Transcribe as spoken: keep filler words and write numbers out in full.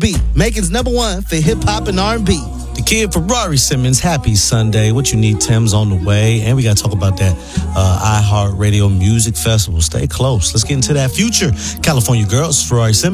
Beat, Macon's number one for hip hop and R and B. The kid Ferrari Simmons, happy Sunday. What you need, Tim's on the way. And we got to talk about that uh, iHeartRadio Music Festival. Stay close. Let's get into that future. California Girls, Ferrari Simmons.